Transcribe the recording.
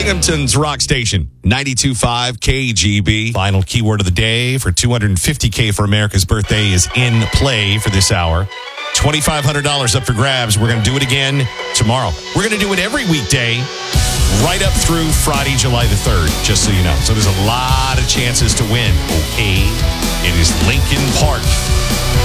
Binghamton's Rock Station, 92.5 KGB. Final keyword of the day for $250K for America's birthday is in play for this hour. $2,500 up for grabs. We're going to do it again tomorrow. We're going to do it every weekday right up through Friday, July the 3rd, just so you know. So there's a lot of chances to win. Okay. It is Lincoln Park.